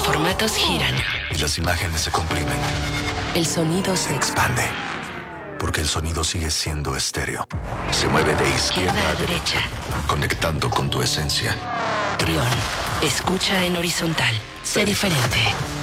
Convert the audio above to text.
formatos giran. Y las imágenes se comprimen. El sonido Se expande. Porque el sonido sigue siendo estéreo. Se mueve de izquierda a derecha, conectando con tu esencia. Trión. Escucha en horizontal. Sé diferente.